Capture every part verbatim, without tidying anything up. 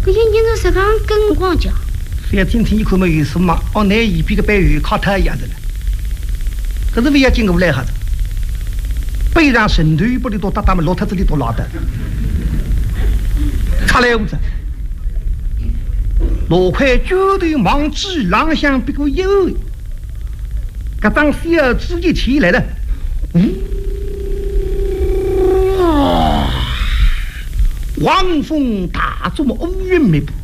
可眼睛是刚跟光讲。 现在今天一看没有什么，哦，那一边个白鱼靠他一样的了。可是为要经过来哈子，背上神头不里多大，他们老太子里多老的，差来屋子。罗块绝对忘记狼向别个有，搿张小子一起来了，嗯，狂风大作么乌云密布，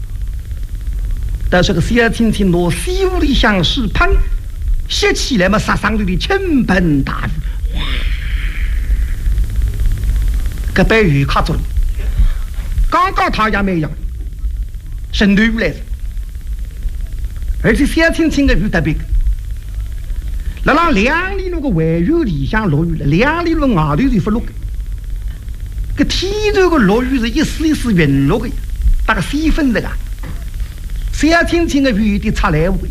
但是个小青青拿西屋里向是喷，写起来嘛，杀上头的倾盆大雨，搿被雨卡住了，刚刚他也没样。神头来，而且小青青的雨特别，那让两里路个外雨里向落雨了，两里路外头就不落。个天头个落雨是一丝一丝云落的，大概四分的个。小青青的雨的差来回，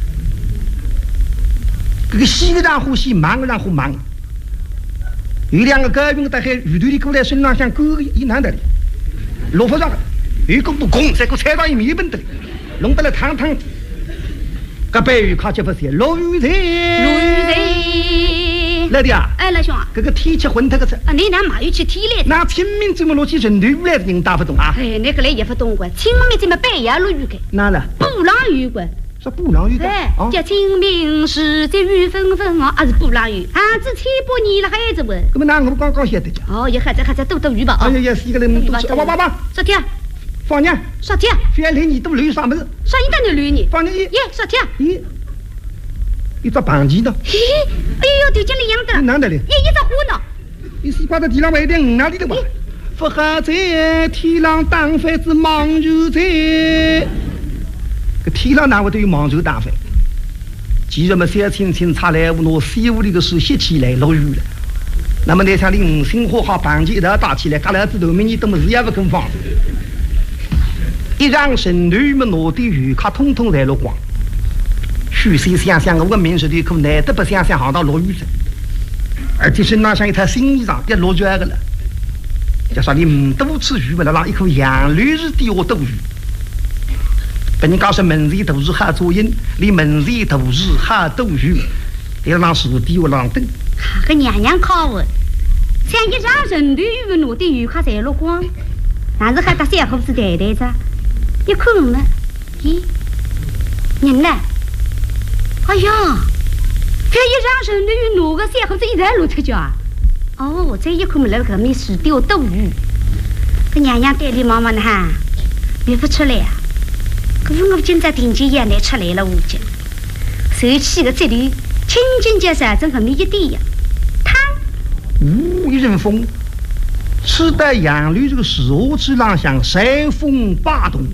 这个西个让呼吸，忙个让呼忙。有两个高云大概雨头里过来，身上像狗一男的，落不上个。一个不空，再个踩到一米本的，弄得了汤汤。个白鱼靠这不是落雨在， 落雨在。 来的啊！ 哎，老兄啊， 这个天气混他个是。 啊，你拿马又去天来？ 那清明这么落起人头雨来的人打不懂啊？ 哎，那个来也不懂个，清明这么半夜落雨个。 哪了？ 布朗雨个。 是布朗雨的。 哎，叫清明时节雨纷纷啊，还是布朗雨？啊，这千百年了孩子问。 那么那我刚刚写的讲。 哦，也还在还在多多雨吧？ 哎呀呀，是一个人都是。哇哇哇！ 啥天？ 放年。 啥天？ 原来你都绿啥么子？ 啥人当你绿呢？ 放年一。 耶，啥天？ 咦，一只螃蟹的。 嘿，哎呦，就像那样的。 哪的嘞？ 耶，一只虎呢？ 你西瓜的地上买点五哪里的吧？不喝在天上打饭子忙肉在，个天上哪会都有忙肉打饭？既然么小青青插来屋拿西屋里的水吸起来落雨了，那么那像你五星火好螃蟹一道打起来，嘎来子头明你都么事也不肯放。一让神头们拿的雨卡通通来落光，许谁想想我民事的可难得不想想行到落雨了，而且身上像一套新衣裳也落脚个了。就说你唔多吃鱼，为了让一颗杨柳是地下多鱼。本人告诉门前都是好作业，你门前都是好多鱼，你让树地我让灯。 个娘娘靠我，像一让人头雨落的雨卡在落光，但是还打小猴子呆呆着。一看呢，咦，人呢？哎呀，这一让人的哪个小猴子一直落出去啊？哦，这一看没了个没水钓斗鱼，个娘娘带你妈妈呢哈，没不出来啊？可是我今朝听见眼泪出来了，我讲，手起个这里轻轻接上正和没一点呀，汤， 呜一阵风，吃得杨柳这个石河之浪向山风霸动。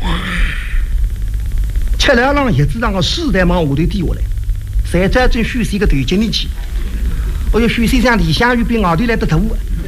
吃了让叶子让个世代往下头滴下来，才真正虚是一个头筋里去。我要虚是像李香玉比外头来的头。